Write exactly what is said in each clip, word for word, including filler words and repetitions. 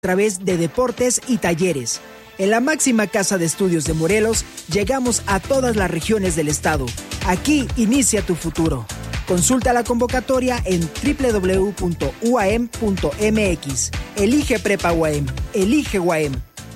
a través de deportes y talleres. En la máxima casa de estudios de Morelos, llegamos a todas las regiones del estado. Aquí inicia tu futuro. Consulta la convocatoria en doble u doble u doble u punto u a m punto m x. Elige Prepa U A M. Elige U A M.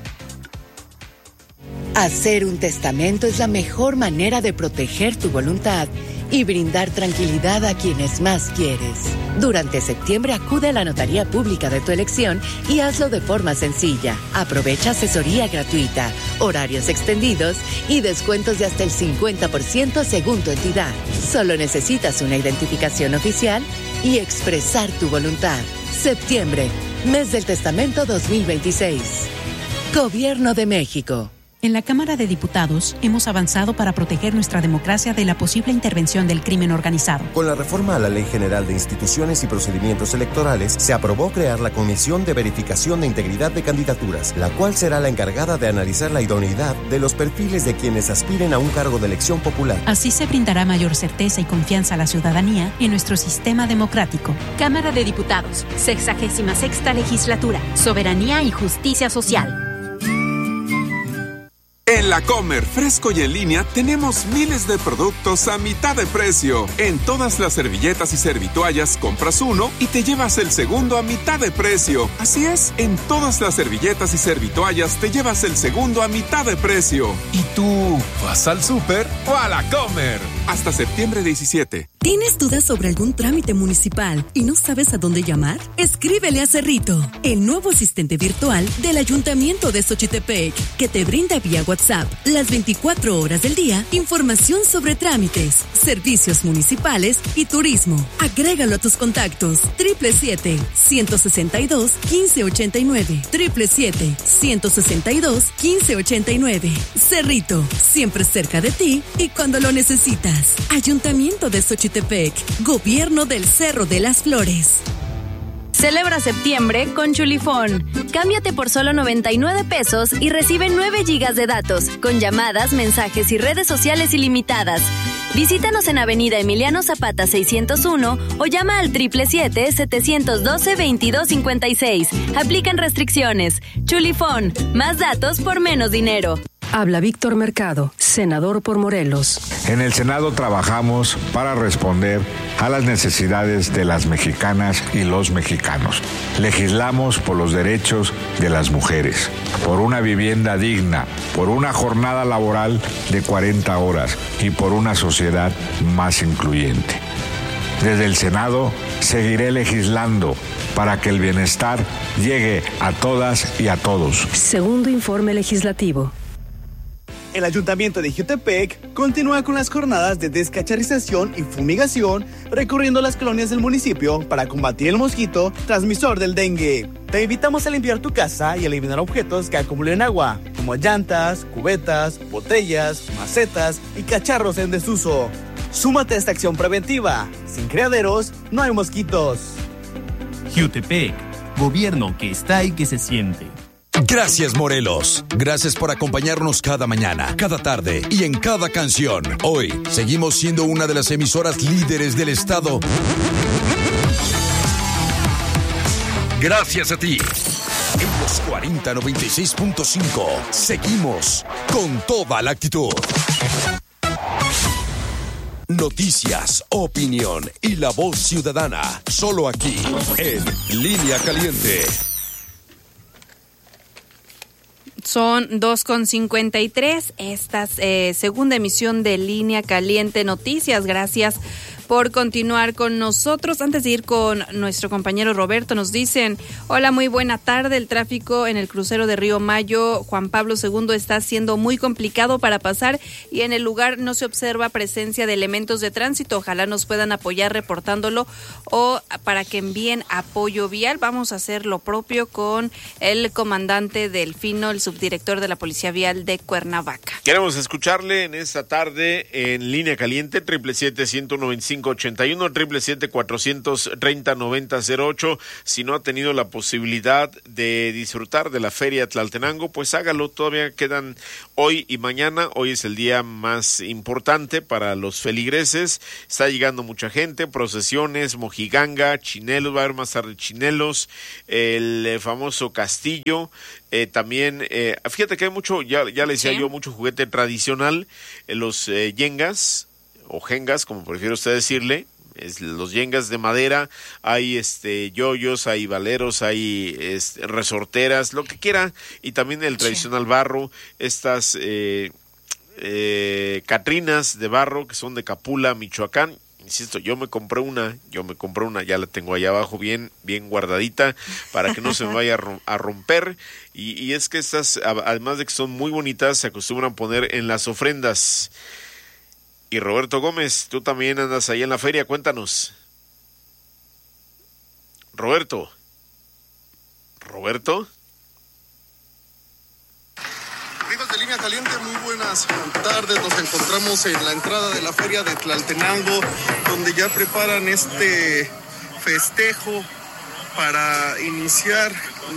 Hacer un testamento es la mejor manera de proteger tu voluntad y brindar tranquilidad a quienes más quieres. Durante septiembre acude a la notaría pública de tu elección y hazlo de forma sencilla. Aprovecha asesoría gratuita, horarios extendidos y descuentos de hasta el cincuenta por ciento según tu entidad. Solo necesitas una identificación oficial y expresar tu voluntad. Septiembre, mes del testamento dos mil veintiséis. Gobierno de México. En la Cámara de Diputados hemos avanzado para proteger nuestra democracia de la posible intervención del crimen organizado. Con la reforma a la Ley General de Instituciones y Procedimientos Electorales, se aprobó crear la Comisión de Verificación de Integridad de Candidaturas, la cual será la encargada de analizar la idoneidad de los perfiles de quienes aspiren a un cargo de elección popular. Así se brindará mayor certeza y confianza a la ciudadanía en nuestro sistema democrático. Cámara de Diputados, sexagésima sexta legislatura, soberanía y justicia social. En La Comer, fresco y en línea, tenemos miles de productos a mitad de precio. En todas las servilletas y servitoallas, compras uno y te llevas el segundo a mitad de precio. Así es, en todas las servilletas y servitoallas te llevas el segundo a mitad de precio. ¿Y tú, vas al súper o a La Comer? Hasta septiembre diecisiete. ¿Tienes dudas sobre algún trámite municipal y no sabes a dónde llamar? Escríbele a Cerrito, el nuevo asistente virtual del Ayuntamiento de Xochitepec, que te brinda vía WhatsApp las veinticuatro horas del día información sobre trámites, servicios municipales y turismo. Agrégalo a tus contactos. siete siete siete, uno seis dos, uno cinco ocho nueve. siete siete siete, uno seis dos, uno cinco ocho nueve. Cerrito, siempre cerca de ti y cuando lo necesitas. Ayuntamiento de Xochitepec, Gobierno del Cerro de las Flores. Celebra septiembre con Chulifón. Cámbiate por solo noventa y nueve pesos y recibe nueve gigas de datos, con llamadas, mensajes y redes sociales ilimitadas. Visítanos en Avenida Emiliano Zapata seiscientos uno o llama al siete siete siete, siete uno dos, veintidós cincuenta y seis. Aplican restricciones. Chulifón, más datos por menos dinero. Habla Víctor Mercado, senador por Morelos. En el Senado trabajamos para responder a las necesidades de las mexicanas y los mexicanos. Legislamos por los derechos de las mujeres, por una vivienda digna, por una jornada laboral de cuarenta horas y por una sociedad más incluyente. Desde el Senado seguiré legislando para que el bienestar llegue a todas y a todos. Segundo informe legislativo. El Ayuntamiento de Jiutepec continúa con las jornadas de descacharrización y fumigación, recorriendo las colonias del municipio para combatir el mosquito transmisor del dengue. Te invitamos a limpiar tu casa y eliminar objetos que acumulen agua, como llantas, cubetas, botellas, macetas y cacharros en desuso. Súmate a esta acción preventiva. Sin criaderos, no hay mosquitos. Jiutepec, gobierno que está y que se siente. Gracias, Morelos. Gracias por acompañarnos cada mañana, cada tarde y en cada canción. Hoy seguimos siendo una de las emisoras líderes del estado. Gracias a ti. En los cuarenta noventa y seis punto cinco seguimos con toda la actitud. Noticias, opinión y la voz ciudadana. Solo aquí, en Línea Caliente. Son dos con cincuenta y tres. Esta eh, segunda emisión de Línea Caliente Noticias. Gracias por continuar con nosotros. Antes de ir con nuestro compañero Roberto, nos dicen: hola, muy buena tarde. El tráfico en el crucero de Río Mayo Juan Pablo segundo está siendo muy complicado para pasar y en el lugar no se observa presencia de elementos de tránsito. Ojalá nos puedan apoyar reportándolo o para que envíen apoyo vial. Vamos a hacer lo propio con el comandante Delfino, el subdirector de la Policía Vial de Cuernavaca. Queremos escucharle en esta tarde en Línea Caliente, siete siete siete, uno dos cinco cinco ocho uno, siete siete siete, cuatro tres cero, nueve cero cero ocho. Si no ha tenido la posibilidad de disfrutar de la Feria Tlaltenango, pues hágalo. Todavía quedan hoy y mañana. Hoy es el día más importante para los feligreses. Está llegando mucha gente, procesiones, mojiganga, chinelos, va a haber más tarde chinelos, el eh, famoso castillo. Eh, también, eh, fíjate que hay mucho, ya, ya le decía ¿Sí? yo, mucho juguete tradicional, eh, los eh, yengas, o jengas, como prefiero usted decirle, es, los yengas de madera, hay este yoyos, hay valeros, hay este, resorteras, lo que quiera, y también el tradicional sí. barro, estas eh, eh, catrinas de barro que son de Capula, Michoacán. Insisto, yo me compré una, yo me compré una, ya la tengo allá abajo bien, bien guardadita para que no se me vaya a romper. Y, y es que estas, además de que son muy bonitas, se acostumbran a poner en las ofrendas. Y Roberto Gómez, tú también andas ahí en la feria, cuéntanos. Roberto. Roberto. Amigos de Línea Caliente, muy buenas tardes. Nos encontramos en la entrada de la feria de Tlaltenango, donde ya preparan este festejo para iniciar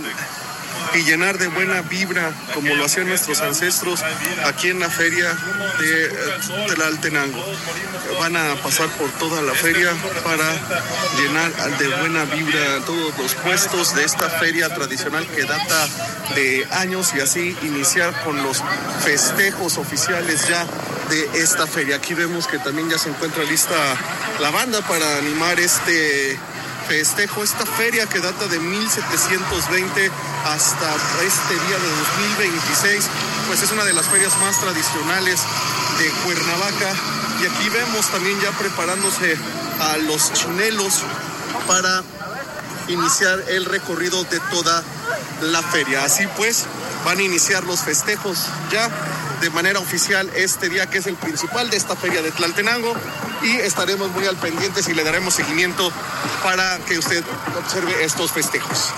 y llenar de buena vibra, como lo hacían nuestros ancestros aquí en la feria de Tlaltenango. Van a pasar por toda la feria para llenar de buena vibra todos los puestos de esta feria tradicional que data de años, y así iniciar con los festejos oficiales ya de esta feria. Aquí vemos que también ya se encuentra lista la banda para animar este festejo, esta feria que data de mil setecientos veinte hasta este día de dos mil veintiséis, pues es una de las ferias más tradicionales de Cuernavaca. Y aquí vemos también ya preparándose a los chinelos para iniciar el recorrido de toda la feria. Así pues, van a iniciar los festejos ya de manera oficial este día, que es el principal de esta feria de Tlaltenango, y estaremos muy al pendientes y le daremos seguimiento para que usted observe estos festejos.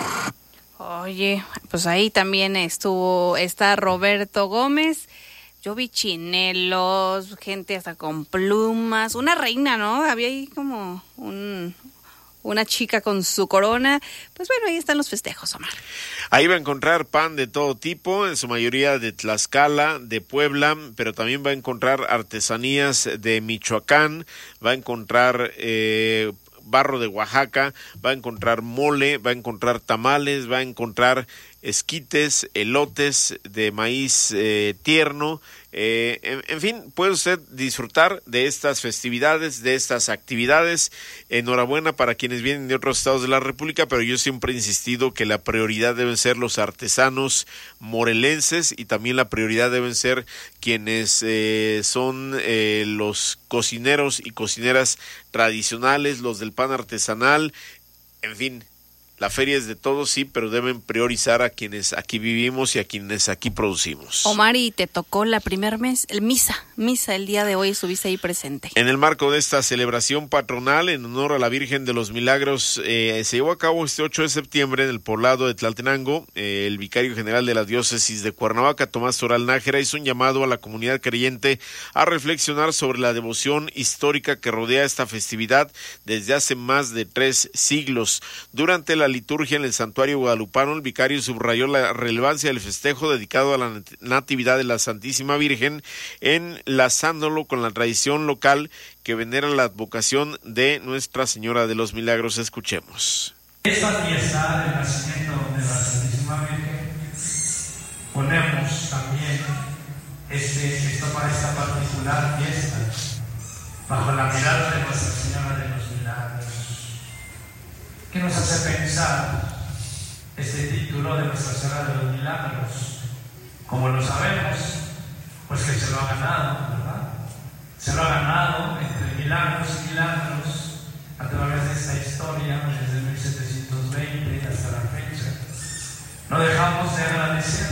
Oye, pues ahí también estuvo, está Roberto Gómez. Yo vi chinelos, gente hasta con plumas, una reina, ¿no? Había ahí como un... una chica con su corona. Pues bueno, ahí están los festejos, Omar. Ahí va a encontrar pan de todo tipo, en su mayoría de Tlaxcala, de Puebla, pero también va a encontrar artesanías de Michoacán, va a encontrar eh, barro de Oaxaca, va a encontrar mole, va a encontrar tamales, va a encontrar esquites, elotes de maíz eh, tierno. Eh, en, en fin, puede usted disfrutar de estas festividades, de estas actividades. Enhorabuena para quienes vienen de otros estados de la República, pero yo siempre he insistido que la prioridad deben ser los artesanos morelenses, y también la prioridad deben ser quienes eh, son eh, los cocineros y cocineras tradicionales, los del pan artesanal. En fin, la feria es de todos, sí, pero deben priorizar a quienes aquí vivimos y a quienes aquí producimos. Omar, y te tocó la primer mes, el misa, misa el día de hoy, estuviste ahí presente. En el marco de esta celebración patronal en honor a la Virgen de los Milagros, eh, se llevó a cabo este ocho de septiembre en el poblado de Tlaltenango. Eh, el vicario general de la diócesis de Cuernavaca, Tomás Toral Nájera, hizo un llamado a la comunidad creyente a reflexionar sobre la devoción histórica que rodea esta festividad desde hace más de tres siglos. Durante la liturgia en el santuario guadalupano, el vicario subrayó la relevancia del festejo dedicado a la Natividad de la Santísima Virgen, enlazándolo con la tradición local que venera la advocación de Nuestra Señora de los Milagros. Escuchemos. Esta fiesta del nacimiento de la Santísima Virgen, ponemos también este, esto para esta particular fiesta bajo la mirada de Nuestra Señora de los Milagros. ¿Qué nos hace pensar este título de Nuestra Señora de los Milagros? Como lo sabemos, pues que se lo ha ganado, ¿verdad? Se lo ha ganado entre milagros y milagros a través de esta historia desde mil setecientos veinte hasta la fecha. No dejamos de agradecer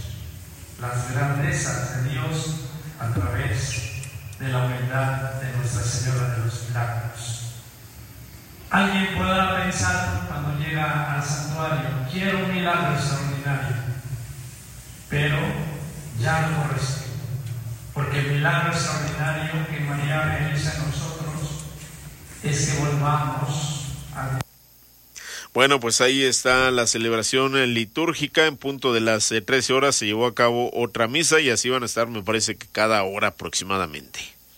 las grandezas de Dios a través de la humildad de Nuestra Señora de los Milagros. Alguien podrá pensar cuando llega al santuario, quiero un milagro extraordinario, pero ya no corresponde, porque el milagro extraordinario que María realiza en nosotros es que volvamos a... Bueno, pues ahí está la celebración litúrgica. En punto de las eh, trece horas se llevó a cabo otra misa y así van a estar, me parece que cada hora aproximadamente.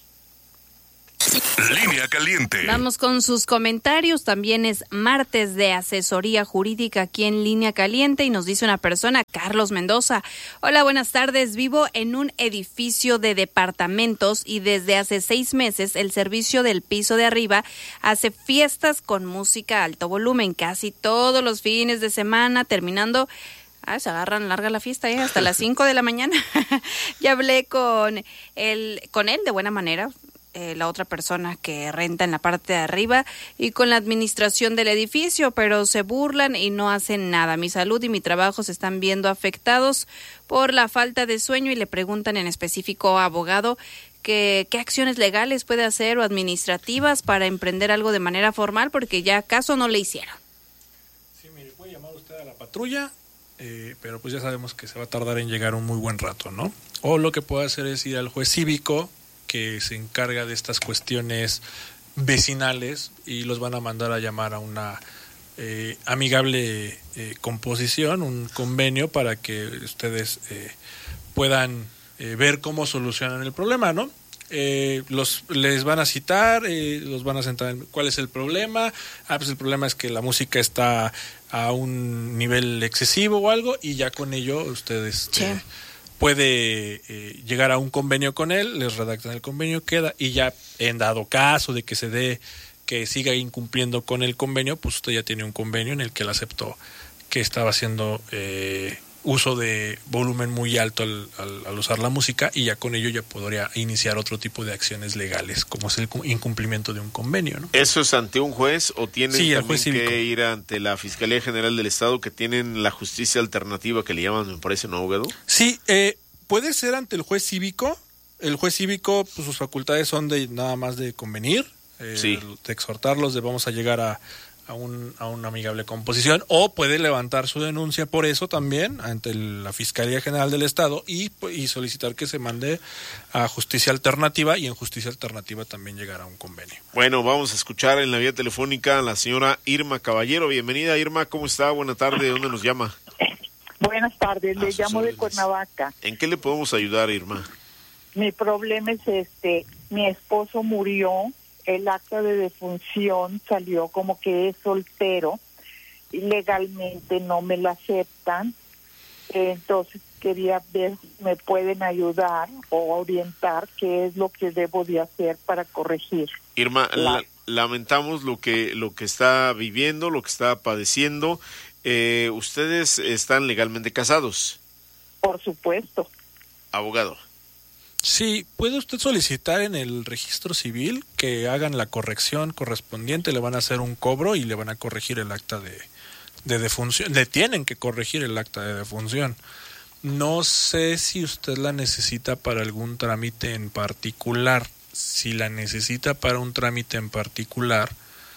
Línea Caliente. Vamos con sus comentarios. También es martes de asesoría jurídica aquí en Línea Caliente y nos dice una persona, Carlos Mendoza. Hola, buenas tardes. Vivo en un edificio de departamentos y desde hace seis meses el servicio del piso de arriba hace fiestas con música a alto volumen casi todos los fines de semana, terminando... Ah, se agarran larga la fiesta, ¿eh? Hasta las cinco de la mañana. Ya hablé con él, con él de buena manera. Eh, la otra persona que renta en la parte de arriba y con la administración del edificio, pero se burlan y no hacen nada. Mi salud y mi trabajo se están viendo afectados por la falta de sueño y le preguntan en específico a abogado que qué acciones legales puede hacer o administrativas para emprender algo de manera formal porque ya caso no le hicieron. Sí, mire, puede llamar usted a la patrulla, eh, pero pues ya sabemos que se va a tardar en llegar un muy buen rato, ¿no? O lo que puede hacer es ir al juez cívico que se encarga de estas cuestiones vecinales y los van a mandar a llamar a una eh, amigable eh, composición, un convenio para que ustedes eh, puedan eh, ver cómo solucionan el problema, ¿no? Eh, los les van a citar, eh, los van a sentar en cuál es el problema. Ah, pues el problema es que la música está a un nivel excesivo o algo y ya con ello ustedes... Sí. Eh, puede eh, llegar a un convenio con él, les redactan el convenio, queda, y ya en dado caso de que se dé, que siga incumpliendo con el convenio, pues usted ya tiene un convenio en el que él aceptó que estaba haciendo eh, uso de volumen muy alto al, al, al usar la música y ya con ello ya podría iniciar otro tipo de acciones legales, como es el incumplimiento de un convenio, ¿no? ¿Eso es ante un juez o tienen sí, también que ir ante la Fiscalía General del Estado, que tienen la justicia alternativa que le llaman, me parece, ¿no, abogado? Sí, eh, puede ser ante el juez cívico. El juez cívico, pues sus facultades son de nada más de convenir, eh, sí. de exhortarlos, de vamos a llegar a A, un, a una amigable composición, o puede levantar su denuncia por eso también ante el, la Fiscalía General del Estado y, y solicitar que se mande a justicia alternativa y en justicia alternativa también llegar a un convenio. Bueno, vamos a escuchar en la vía telefónica a la señora Irma Caballero. Bienvenida, Irma, ¿cómo está? Buena tarde, ¿de dónde nos llama? Buenas tardes, le llamo de Cuernavaca. ¿En qué le podemos ayudar, Irma? Mi problema es este, mi esposo murió. El acta de defunción salió como que es soltero y legalmente no me la aceptan. Entonces quería ver si me pueden ayudar o orientar qué es lo que debo de hacer para corregir. Irma, la... la, lamentamos lo que lo que está viviendo, lo que está padeciendo. Eh, ¿Ustedes están legalmente casados? Por supuesto. Abogado. Sí, puede usted solicitar en el registro civil que hagan la corrección correspondiente, le van a hacer un cobro y le van a corregir el acta de, de defunción, le tienen que corregir el acta de defunción. No sé si usted la necesita para algún trámite en particular. Si la necesita para un trámite en particular,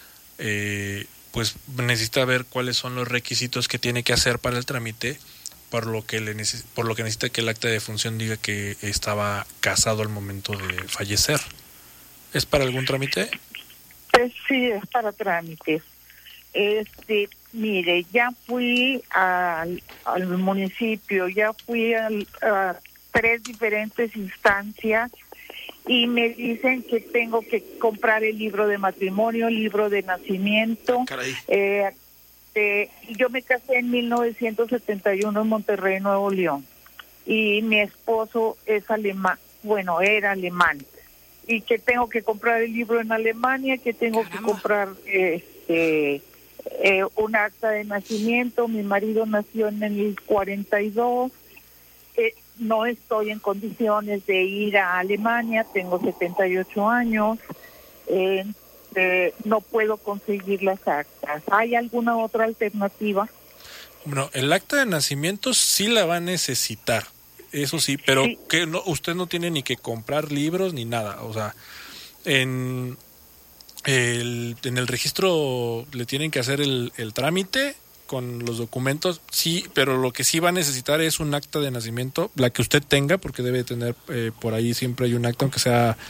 eh, pues necesita ver cuáles son los requisitos que tiene que hacer para el trámite, por lo que le neces- por lo que necesita que el acta de defunción diga que estaba casado al momento de fallecer. ¿Es para algún trámite? Pues sí, es para trámites. Este, mire, ya fui al, al municipio, ya fui al, a tres diferentes instancias y me dicen que tengo que comprar el libro de matrimonio, el libro de nacimiento. Caray. Eh, Este, yo me casé en mil novecientos setenta y uno en Monterrey, Nuevo León, y mi esposo es alemán, bueno, era alemán, y que tengo que comprar el libro en Alemania, que tengo Caramba. que comprar este, eh, un acta de nacimiento. Mi marido nació en el cuarenta y dos, eh, no estoy en condiciones de ir a Alemania, tengo setenta y ocho años, eh, Eh, no puedo conseguir las actas. ¿Hay alguna otra alternativa? Bueno, el acta de nacimiento sí la va a necesitar, eso sí, pero sí. que no, usted no tiene ni que comprar libros ni nada. O sea, en el, en el registro le tienen que hacer el, el trámite con los documentos, sí, pero lo que sí va a necesitar es un acta de nacimiento, la que usted tenga, porque debe tener eh, por ahí siempre hay un acta, aunque sea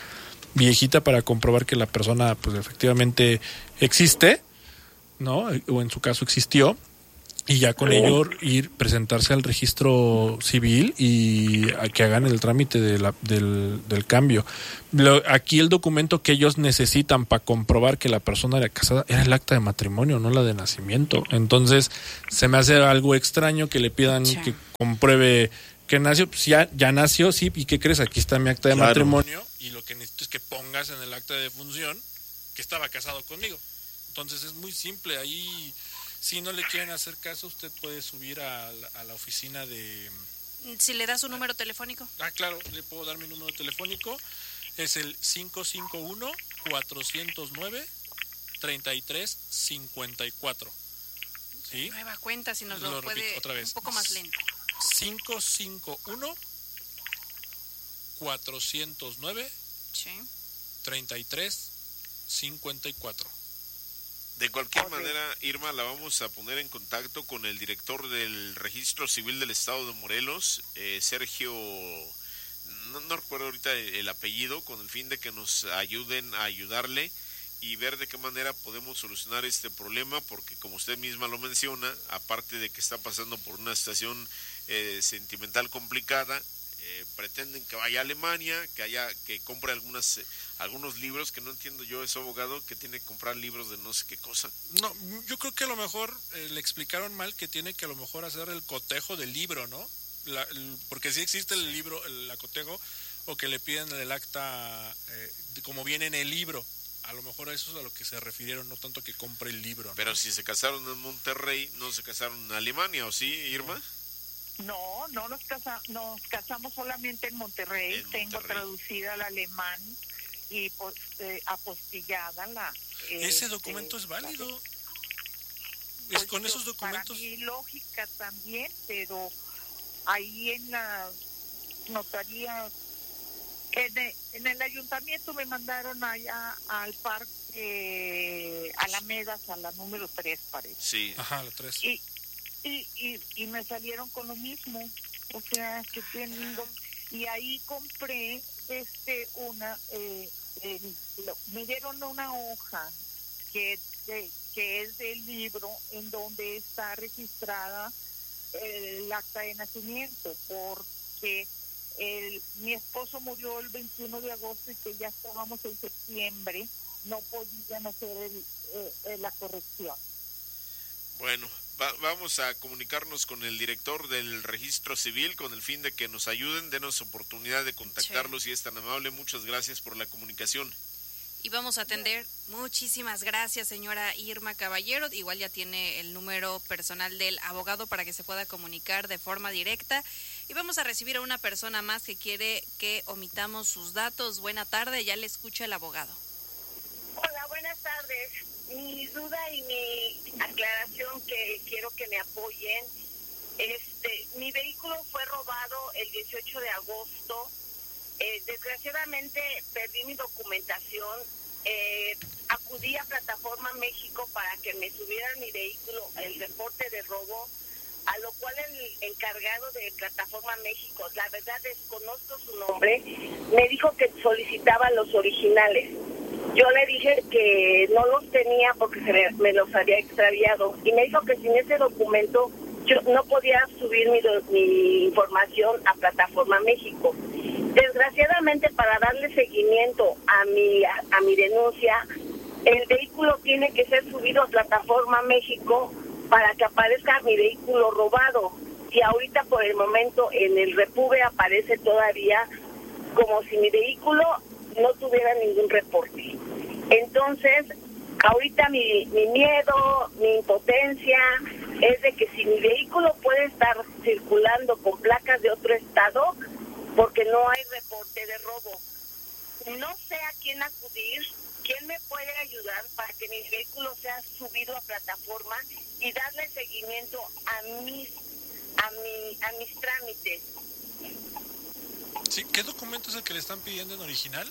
viejita para comprobar que la persona pues efectivamente existe, ¿no? O en su caso existió. Y ya con ello ir presentarse al registro civil y a que hagan el trámite de la, del, del cambio. Lo, aquí el documento que ellos necesitan para comprobar que la persona era casada era el acta de matrimonio, no la de nacimiento. Entonces se me hace algo extraño que le pidan sí. que compruebe que nació. Pues ya, ya nació, sí. ¿Y qué crees? Aquí está mi acta de claro. matrimonio y lo que necesito es que pongas en el acta de defunción que estaba casado conmigo. Entonces es muy simple. Ahí... Si no le quieren hacer caso, usted puede subir a la, a la oficina de... Si le da su número telefónico. Ah, claro, le puedo dar mi número telefónico. Es el cinco cinco uno, cuatro cero nueve, tres tres cinco cuatro. ¿Sí? Nueva cuenta, si nos lo, lo puede repito, otra vez. Un poco más lento. cinco cinco uno, cuatro cero nueve, sí. tres tres cinco cuatro. De cualquier okay. manera, Irma, la vamos a poner en contacto con el director del Registro Civil del Estado de Morelos, eh, Sergio, no, no recuerdo ahorita el, el apellido, con el fin de que nos ayuden a ayudarle y ver de qué manera podemos solucionar este problema, porque como usted misma lo menciona, aparte de que está pasando por una situación eh, sentimental complicada, Eh, pretenden que vaya a Alemania, que haya que compre algunas eh, algunos libros, que no entiendo yo, es abogado que tiene que comprar libros de no sé qué cosa. No, yo creo que a lo mejor eh, le explicaron mal que tiene que a lo mejor hacer el cotejo del libro, ¿no? La, el, porque sí existe el libro, el la cotejo, o que le piden el acta eh, de, como viene en el libro. A lo mejor a eso es a lo que se refirieron, no tanto que compre el libro, ¿no? Pero si se casaron en Monterrey, no se casaron en Alemania, ¿o sí, Irma? No. No, no nos, casa, nos casamos solamente en Monterrey. En Tengo Monterrey. Traducida al alemán y pues, eh, apostillada la... ¿Ese este, documento es válido? Pues ¿Con yo, esos documentos? Para mí lógica también, pero ahí en la notaría, en el, en el ayuntamiento me mandaron allá al parque Alamedas, a la número tres, parece. Sí. Ajá, la tres. Y, Y, y, y me salieron con lo mismo, o sea, que tienen dos, y ahí compré este una eh, eh, lo, me dieron una hoja que de, que es del libro en donde está registrada eh, el acta de nacimiento, porque el, mi esposo murió el veintiuno de agosto y que ya estábamos en septiembre, no podían hacer el, eh, la corrección. Bueno, va, vamos a comunicarnos con el director del Registro Civil con el fin de que nos ayuden, denos oportunidad de contactarlos sí. si es tan amable. Muchas gracias por la comunicación. Y vamos a atender. Muchísimas gracias, señora Irma Caballero. Igual ya tiene el número personal del abogado para que se pueda comunicar de forma directa. Y vamos a recibir a una persona más que quiere que omitamos sus datos. Buena tarde, ya le escucha el abogado. Hola, buenas tardes. Mi duda y mi aclaración que quiero que me apoyen, este, mi vehículo fue robado el dieciocho de agosto, eh, desgraciadamente perdí mi documentación, eh, acudí a Plataforma México para que me subieran mi vehículo, el reporte de robo, a lo cual el encargado de Plataforma México, la verdad desconozco su nombre, me dijo que solicitaba los originales. Yo le dije que no los tenía porque se me, me los había extraviado y me dijo que sin ese documento yo no podía subir mi, mi información a Plataforma México. Desgraciadamente, para darle seguimiento a mi a, a mi denuncia, el vehículo tiene que ser subido a Plataforma México para que aparezca mi vehículo robado. Y ahorita por el momento en el Repube aparece todavía como si mi vehículo no tuviera ningún reporte. Entonces, ahorita mi, mi miedo, mi impotencia es de que si mi vehículo puede estar circulando con placas de otro estado, porque no hay reporte de robo. No sé a quién acudir, quién me puede ayudar para que mi vehículo sea subido a Plataforma y darle seguimiento a mis, a mi, a mis trámites. Sí, ¿qué documento es el que le están pidiendo en original?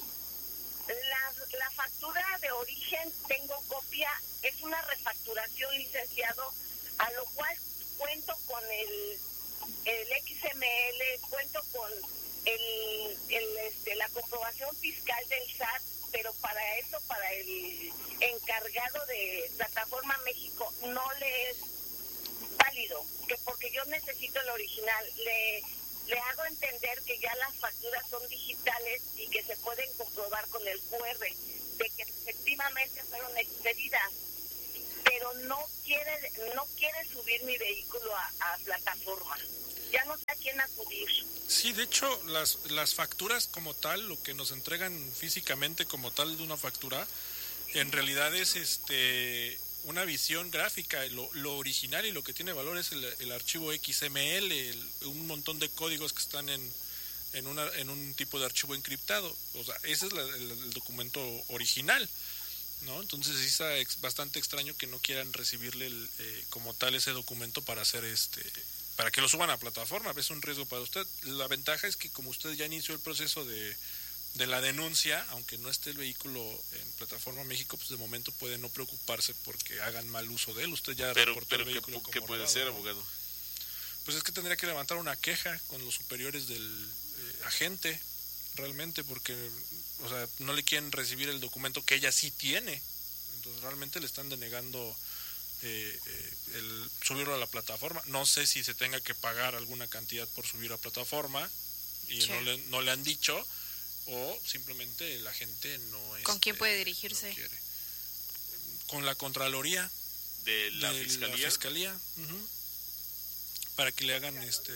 La, la factura de origen, tengo copia, es una refacturación, licenciado, a lo cual cuento con el, el X M L, cuento con el, el, este, la comprobación fiscal del S A T, pero para eso, para el encargado de Plataforma México, no le es válido, que porque yo necesito el original. Le, le hago entender que ya las facturas son digitales y que se pueden comprobar con el Q R, de que efectivamente fueron expedidas, pero no quiere, no quiere subir mi vehículo a, a plataforma. Ya no sé a quién acudir. Sí, de hecho, las, las facturas como tal, lo que nos entregan físicamente como tal de una factura, en realidad es este una visión gráfica. Lo, lo original y lo que tiene valor es el, el archivo X M L, el, un montón de códigos que están en, en, una, en un tipo de archivo encriptado. O sea, ese es la, el, el documento original, ¿no? Entonces sí está ex, bastante extraño que no quieran recibirle el, eh, como tal ese documento para hacer este... para que lo suban a plataforma. Es un riesgo para usted. La ventaja es que como usted ya inició el proceso de, de la denuncia, aunque no esté el vehículo en Plataforma México, pues de momento puede no preocuparse porque hagan mal uso de él. Usted ya pero, reportó pero el vehículo como ¿qué puede robado, ser, ¿no? abogado? Pues es que tendría que levantar una queja con los superiores del eh, agente, realmente, porque o sea, no le quieren recibir el documento que ella sí tiene. Entonces realmente le están denegando Eh, eh, el subirlo a la plataforma. No sé si se tenga que pagar alguna cantidad por subir a plataforma y sí. no, le, no le han dicho, o simplemente la gente no es. ¿Con quién puede dirigirse? No con la Contraloría de la de Fiscalía, la fiscalía uh-huh, para que le hagan este.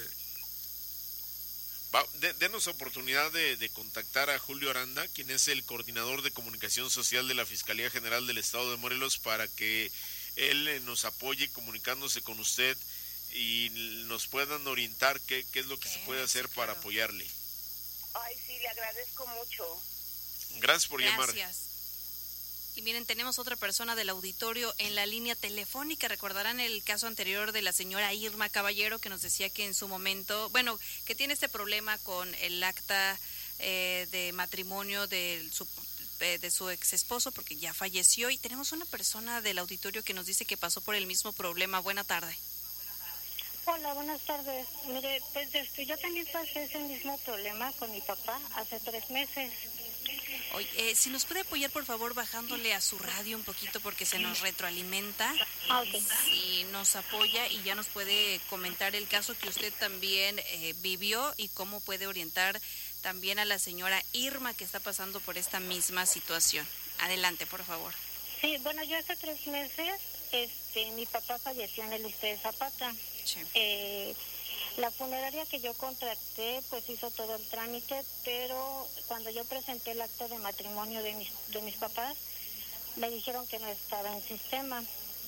Va, de, denos oportunidad de, de contactar a Julio Aranda, quien es el coordinador de comunicación social de la Fiscalía General del Estado de Morelos, para que él nos apoye comunicándose con usted y nos puedan orientar qué, qué es lo que se puede hacer para apoyarle. Ay, sí, le agradezco mucho. Gracias por Gracias. llamar. Gracias. Y miren, tenemos otra persona del auditorio en la línea telefónica. Recordarán el caso anterior de la señora Irma Caballero, que nos decía que en su momento, bueno, que tiene este problema con el acta eh, de matrimonio de su de su ex esposo porque ya falleció, y tenemos una persona del auditorio que nos dice que pasó por el mismo problema. Buena tarde. Hola, buenas tardes. Mire, pues este, yo también pasé ese mismo problema con mi papá hace tres meses. Oye, eh, si nos puede apoyar por favor bajándole a su radio un poquito porque se nos retroalimenta. Ah, okay. Y nos apoya y ya nos puede comentar el caso que usted también eh, vivió y cómo puede orientar también a la señora Irma que está pasando por esta misma situación. Adelante, por favor. Sí, bueno, yo hace tres meses, este, mi papá falleció en el Ixte de Zapata. Sí. Eh, la funeraria que yo contraté, pues hizo todo el trámite, pero cuando yo presenté el acta de matrimonio de mis, de mis papás, me dijeron que no estaba en sistema.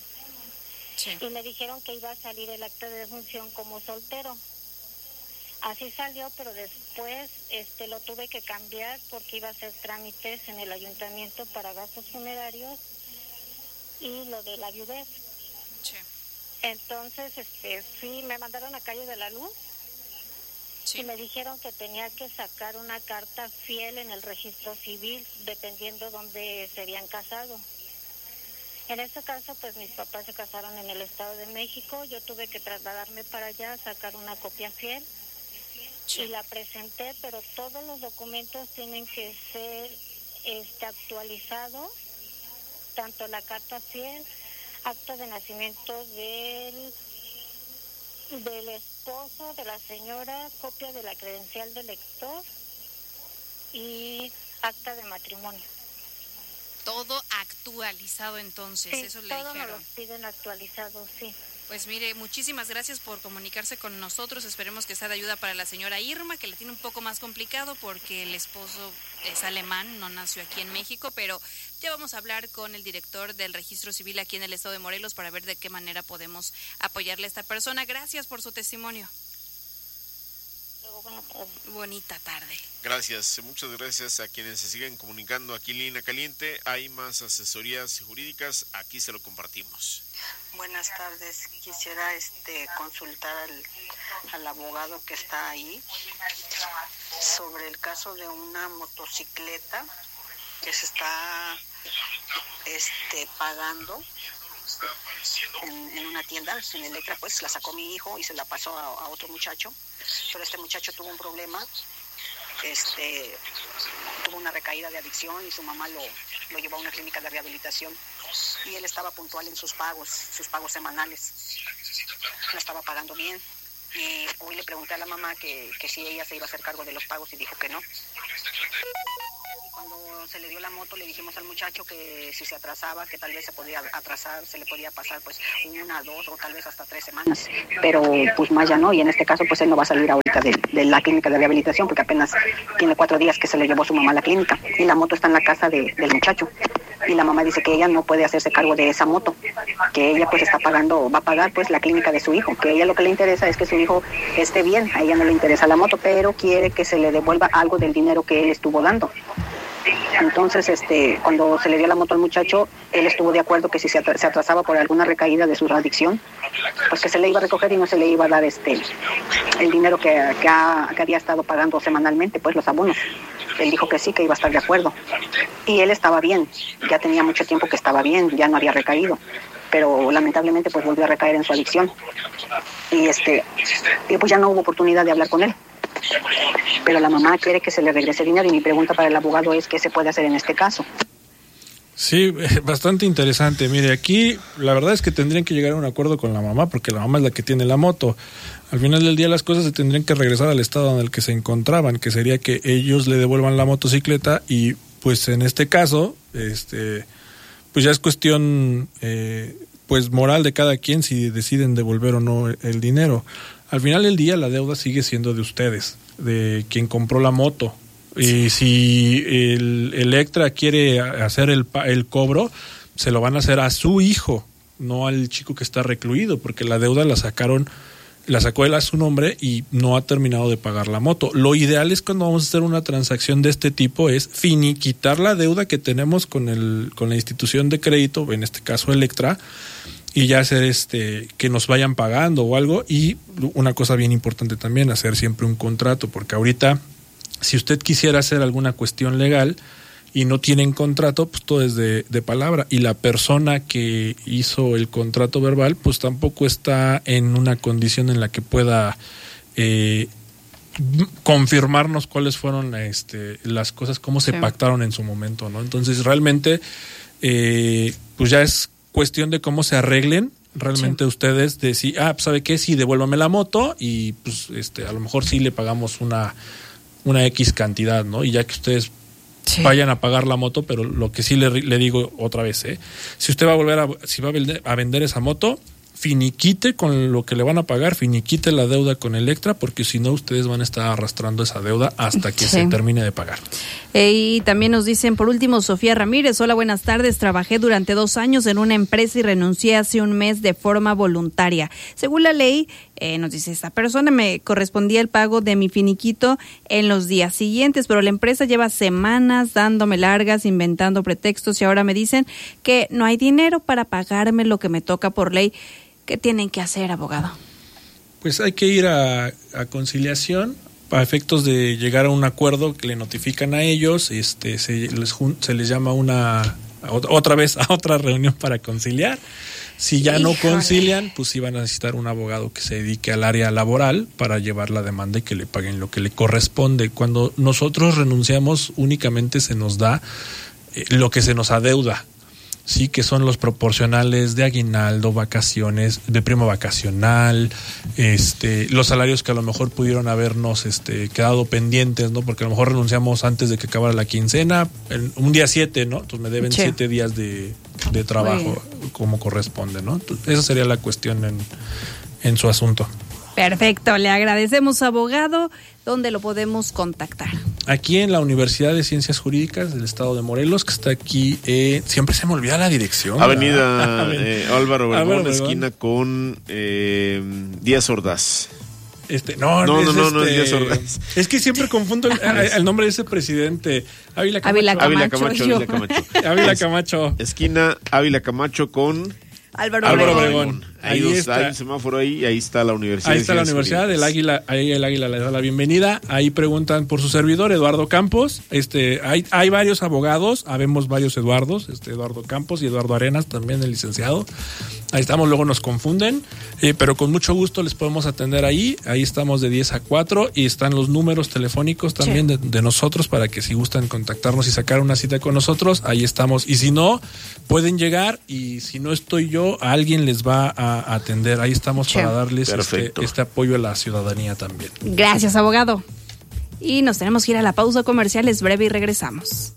Sí. Y me dijeron que iba a salir el acta de defunción como soltero. Así salió, pero después este lo tuve que cambiar porque iba a hacer trámites en el ayuntamiento para gastos funerarios y lo de la viudez. Sí. Entonces, este, sí, me mandaron a Calle de la Luz sí. y me dijeron que tenía que sacar una carta fiel en el registro civil, dependiendo dónde se habían casado. En este caso, pues mis papás se casaron en el Estado de México, yo tuve que trasladarme para allá, sacar una copia fiel. Sí. Y la presenté, pero todos los documentos tienen que ser este, actualizados, tanto la carta fiel, acta de nacimiento del, del esposo de la señora, copia de la credencial del lector y acta de matrimonio. Todo actualizado entonces, sí, eso le todo dijeron. Todo nos piden actualizado, sí. Pues mire, muchísimas gracias por comunicarse con nosotros. Esperemos que sea de ayuda para la señora Irma, que le tiene un poco más complicado porque el esposo es alemán, no nació aquí en México, pero ya vamos a hablar con el director del Registro Civil aquí en el Estado de Morelos para ver de qué manera podemos apoyarle a esta persona. Gracias por su testimonio. Bonita tarde. Gracias, muchas gracias a quienes se siguen comunicando aquí en Línea Caliente. Hay más asesorías jurídicas, aquí se lo compartimos. Buenas tardes, quisiera este consultar al, al abogado que está ahí sobre el caso de una motocicleta que se está este pagando en, en una tienda, en Electra, pues la sacó mi hijo y se la pasó a, a otro muchacho, pero este muchacho tuvo un problema este, tuvo una recaída de adicción y su mamá lo, lo llevó a una clínica de rehabilitación. Y él estaba puntual en sus pagos, sus pagos semanales. La estaba pagando bien. Y hoy le pregunté a la mamá que, que si ella se iba a hacer cargo de los pagos y dijo que no. Cuando se le dio la moto le dijimos al muchacho que si se atrasaba, que tal vez se podía atrasar, se le podía pasar pues una, dos o tal vez hasta tres semanas. Pero pues más ya no, y en este caso pues él no va a salir ahorita de, de la clínica de rehabilitación porque apenas tiene cuatro días que se le llevó su mamá a la clínica y la moto está en la casa de, del muchacho. Y la mamá dice que ella no puede hacerse cargo de esa moto, que ella pues está pagando, va a pagar pues la clínica de su hijo, que a ella lo que le interesa es que su hijo esté bien, a ella no le interesa la moto, pero quiere que se le devuelva algo del dinero que él estuvo dando. Entonces, este, cuando se le dio la moto al muchacho, él estuvo de acuerdo que si se atrasaba por alguna recaída de su adicción, pues que se le iba a recoger y no se le iba a dar este el dinero que, que, ha, que había estado pagando semanalmente, pues los abonos. Él dijo que sí, que iba a estar de acuerdo. Y él estaba bien, ya tenía mucho tiempo que estaba bien, ya no había recaído. Pero lamentablemente pues volvió a recaer en su adicción. Y este, y pues ya no hubo oportunidad de hablar con él. Pero la mamá quiere que se le regrese dinero y mi pregunta para el abogado es ¿qué se puede hacer en este caso? Sí, bastante interesante. Mire, aquí la verdad es que tendrían que llegar a un acuerdo con la mamá porque la mamá es la que tiene la moto. Al final del día las cosas se tendrían que regresar al estado en el que se encontraban, que sería que ellos le devuelvan la motocicleta y pues en este caso, este, pues ya es cuestión eh, pues moral de cada quien si deciden devolver o no el dinero. Al final del día la deuda sigue siendo de ustedes, de quien compró la moto. Y si el Electra quiere hacer el, el cobro, se lo van a hacer a su hijo, no al chico que está recluido, porque la deuda la sacaron, la sacó él a su nombre y no ha terminado de pagar la moto. Lo ideal es cuando vamos a hacer una transacción de este tipo es finiquitar la deuda que tenemos con el con la institución de crédito, en este caso Electra, y ya hacer este que nos vayan pagando o algo. Y una cosa bien importante también, hacer siempre un contrato, porque ahorita si usted quisiera hacer alguna cuestión legal y no tienen contrato, pues todo es de, de palabra. Y la persona que hizo el contrato verbal, pues tampoco está en una condición en la que pueda eh, confirmarnos cuáles fueron este, las cosas, cómo se sí. pactaron en su momento, ¿no? Entonces realmente, eh, pues ya es cuestión de cómo se arreglen realmente sí. ustedes, de si, ah, pues ¿sabe qué? Sí, devuélvame la moto y pues este a lo mejor sí le pagamos una una X cantidad, ¿no? Y ya que ustedes sí. vayan a pagar la moto, pero lo que sí le, le digo otra vez, ¿eh? Si usted va a volver a, si va a vender, a vender esa moto, finiquite con lo que le van a pagar, finiquite la deuda con Electra, porque si no ustedes van a estar arrastrando esa deuda hasta que sí. se termine de pagar. Eh, y también nos dicen, por último, Sofía Ramírez, hola, buenas tardes, trabajé durante dos años en una empresa y renuncié hace un mes de forma voluntaria. Según la ley, eh, nos dice esta persona, me correspondía el pago de mi finiquito en los días siguientes, pero la empresa lleva semanas dándome largas, inventando pretextos y ahora me dicen que no hay dinero para pagarme lo que me toca por ley. ¿Qué tienen que hacer, abogado? Pues hay que ir a, a conciliación a efectos de llegar a un acuerdo que le notifican a ellos, este se les, se les llama una a otra vez a otra reunión para conciliar. Si ya Híjole. no concilian, pues sí van a necesitar un abogado que se dedique al área laboral para llevar la demanda y que le paguen lo que le corresponde. Cuando nosotros renunciamos, únicamente se nos da eh, lo que se nos adeuda. Sí, que son los proporcionales de aguinaldo, vacaciones, de prima vacacional, este, los salarios que a lo mejor pudieron habernos este, quedado pendientes, ¿no? Porque a lo mejor renunciamos antes de que acabara la quincena, en un día siete, ¿no? Entonces me deben sí. siete días de, de trabajo como corresponde, ¿no? Entonces, esa sería la cuestión en, en su asunto. Perfecto, le agradecemos, abogado. ¿Dónde lo podemos contactar? Aquí en la Universidad de Ciencias Jurídicas del Estado de Morelos, que está aquí, eh, siempre se me olvida la dirección. Avenida eh, Álvaro Obregón, esquina con eh, Díaz Ordaz. Este, no, no, es no, no, este, no es Díaz Ordaz. Es que siempre confundo el, el nombre de ese presidente. Ávila Camacho. Ávila Camacho. Ávila Camacho. Ávila Camacho. Ávila Camacho. Esquina Ávila Camacho con Álvaro, Álvaro Obregón. Obregón. Ahí, ahí está. Hay un semáforo ahí y ahí está la universidad. Ahí está la Universidad del Águila, ahí el Águila le da la bienvenida. Ahí preguntan por su servidor, Eduardo Campos. Este, hay, hay varios abogados, habemos varios Eduardos, este Eduardo Campos y Eduardo Arenas, también el licenciado. Ahí estamos, luego nos confunden, eh, pero con mucho gusto les podemos atender ahí. Ahí estamos de diez a cuatro y están los números telefónicos también sí. de, de nosotros para que si gustan contactarnos y sacar una cita con nosotros, ahí estamos. Y si no, pueden llegar y si no estoy yo, alguien les va a atender. Ahí estamos sí. para darles este, este apoyo a la ciudadanía también. Gracias, abogado. Y nos tenemos que ir a la pausa comercial, es breve y regresamos.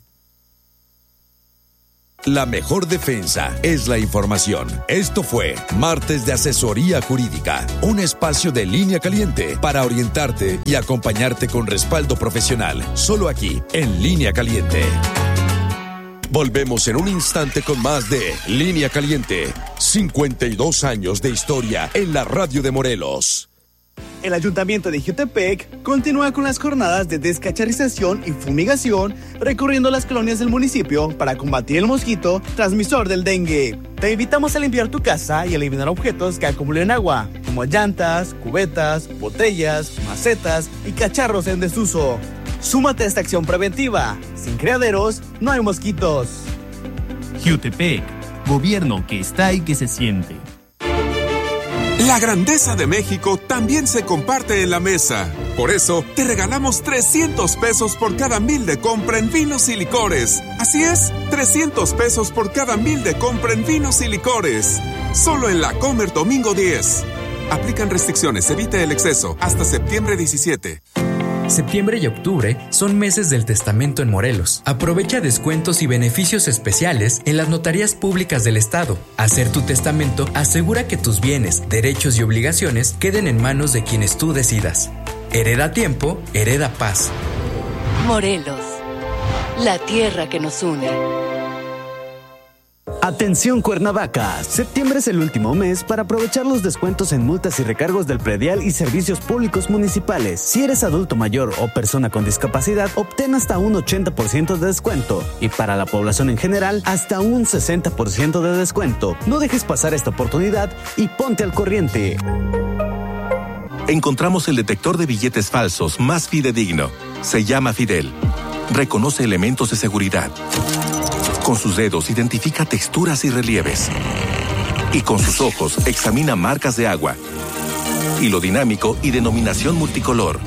La mejor defensa es la información. Esto fue Martes de Asesoría Jurídica, un espacio de Línea Caliente para orientarte y acompañarte con respaldo profesional. Solo aquí, en Línea Caliente. Volvemos en un instante con más de Línea Caliente. cincuenta y dos años de historia en la radio de Morelos. El Ayuntamiento de Jiutepec continúa con las jornadas de descacharrización y fumigación, recorriendo las colonias del municipio para combatir el mosquito transmisor del dengue. Te invitamos a limpiar tu casa y eliminar objetos que acumulen agua, como llantas, cubetas, botellas, macetas y cacharros en desuso. Súmate a esta acción preventiva. Sin criaderos, no hay mosquitos. Jiutepec, gobierno que está y que se siente. La grandeza de México también se comparte en la mesa. Por eso, te regalamos trescientos pesos por cada mil de compra en vinos y licores. Así es, trescientos pesos por cada mil de compra en vinos y licores. Solo en La Comer domingo diez. Aplican restricciones, evite el exceso. Hasta septiembre diecisiete. Septiembre y octubre son meses del testamento en Morelos. Aprovecha descuentos y beneficios especiales en las notarías públicas del estado. Hacer tu testamento asegura que tus bienes, derechos y obligaciones queden en manos de quienes tú decidas. Hereda tiempo, hereda paz. Morelos, la tierra que nos une. Atención Cuernavaca, septiembre es el último mes para aprovechar los descuentos en multas y recargos del predial y servicios públicos municipales. Si eres adulto mayor o persona con discapacidad, obtén hasta un ochenta por ciento de descuento y para la población en general, hasta un sesenta por ciento de descuento. No dejes pasar esta oportunidad y ponte al corriente. Encontramos el detector de billetes falsos más fidedigno. Se llama Fidel. Reconoce elementos de seguridad. Con sus dedos identifica texturas y relieves. Y con sus ojos examina marcas de agua. Hilo dinámico y denominación multicolor.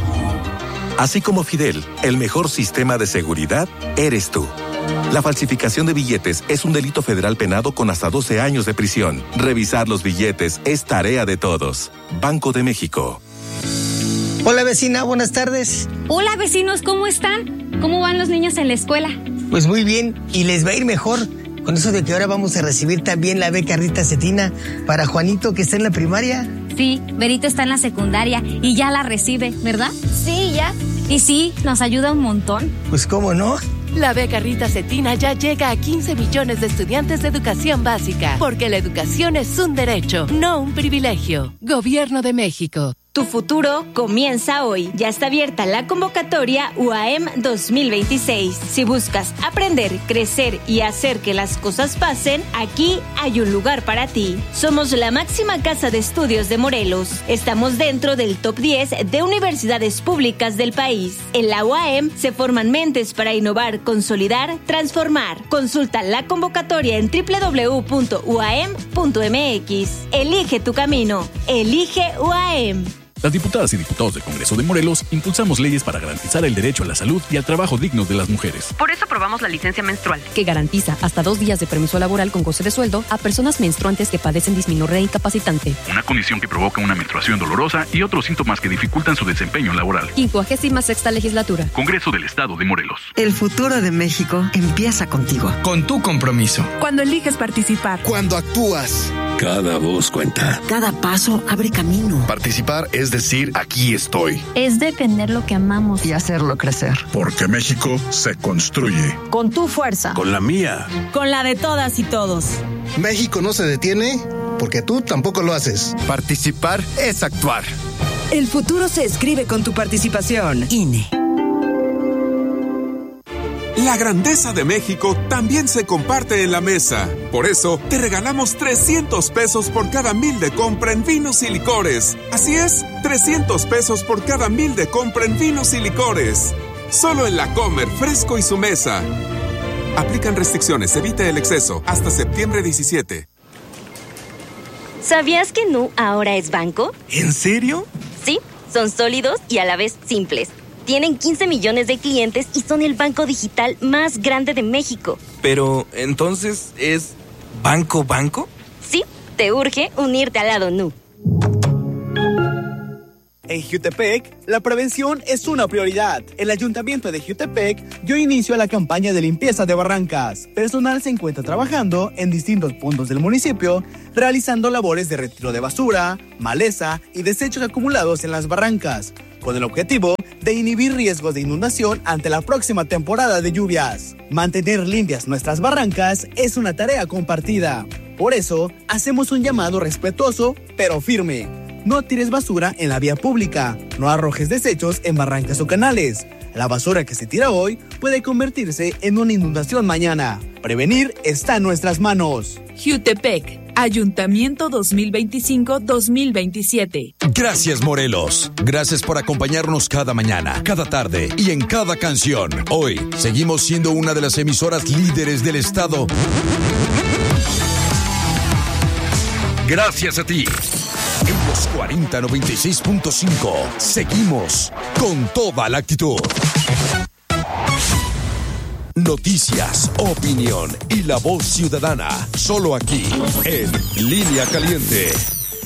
Así como Fidel, el mejor sistema de seguridad eres tú. La falsificación de billetes es un delito federal penado con hasta doce años de prisión. Revisar los billetes es tarea de todos. Banco de México. Hola vecina, buenas tardes. Hola vecinos, ¿cómo están? ¿Cómo van los niños en la escuela? Pues muy bien, y les va a ir mejor con eso de que ahora vamos a recibir también la beca Rita Cetina para Juanito, que está en la primaria. Sí, Berito está en la secundaria y ya la recibe, ¿verdad? Sí, ya. Y sí, nos ayuda un montón. Pues cómo no. La beca Rita Cetina ya llega a quince millones de estudiantes de educación básica, porque la educación es un derecho, no un privilegio. Gobierno de México. Tu futuro comienza hoy. Ya está abierta la convocatoria U A M dos mil veintiséis. Si buscas aprender, crecer y hacer que las cosas pasen, aquí hay un lugar para ti. Somos la máxima casa de estudios de Morelos. Estamos dentro del top diez de universidades públicas del país. En la U A M se forman mentes para innovar, consolidar, transformar. Consulta la convocatoria en doble u doble u doble u punto u a m punto m x. Elige tu camino. Elige U A M. Las diputadas y diputados del Congreso de Morelos impulsamos leyes para garantizar el derecho a la salud y al trabajo digno de las mujeres. Por eso aprobamos la licencia menstrual, que garantiza hasta dos días de permiso laboral con goce de sueldo a personas menstruantes que padecen disminurea incapacitante. Una condición que provoca una menstruación dolorosa y otros síntomas que dificultan su desempeño laboral. quincuagésima sexta legislatura. Congreso del Estado de Morelos. El futuro de México empieza contigo. Con tu compromiso. Cuando eliges participar. Cuando actúas. Cada voz cuenta. Cada paso abre camino. Participar es decir, aquí estoy. Es defender lo que amamos y hacerlo crecer. Porque México se construye. Con tu fuerza. Con la mía. Con la de todas y todos. México no se detiene porque tú tampoco lo haces. Participar es actuar. El futuro se escribe con tu participación. I N E. La grandeza de México también se comparte en la mesa. Por eso, te regalamos trescientos pesos por cada mil de compra en vinos y licores. Así es, trescientos pesos por cada mil de compra en vinos y licores. Solo en La Comer, Fresco y Su Mesa. Aplican restricciones, evite el exceso. Hasta septiembre diecisiete. ¿Sabías que Nu ahora es banco? ¿En serio? Sí, son sólidos y a la vez simples. Tienen quince millones de clientes y son el banco digital más grande de México. Pero, ¿entonces es banco banco? Sí, te urge unirte al lado Nu. En Jutepec, la prevención es una prioridad. El Ayuntamiento de Jutepec dio inicio a la campaña de limpieza de barrancas. Personal se encuentra trabajando en distintos puntos del municipio, realizando labores de retiro de basura, maleza y desechos acumulados en las barrancas, con el objetivo de inhibir riesgos de inundación ante la próxima temporada de lluvias. Mantener limpias nuestras barrancas es una tarea compartida. Por eso, hacemos un llamado respetuoso, pero firme. No tires basura en la vía pública, no arrojes desechos en barrancas o canales. La basura que se tira hoy puede convertirse en una inundación mañana. Prevenir está en nuestras manos. Jutepec, Ayuntamiento dos mil veinticinco dos mil veintisiete. Gracias, Morelos. Gracias por acompañarnos cada mañana, cada tarde y en cada canción. Hoy seguimos siendo una de las emisoras líderes del estado. Gracias a ti. En los cuarenta noventa y seis punto cinco seguimos con toda la actitud. Noticias, opinión y la voz ciudadana, solo aquí en Línea Caliente.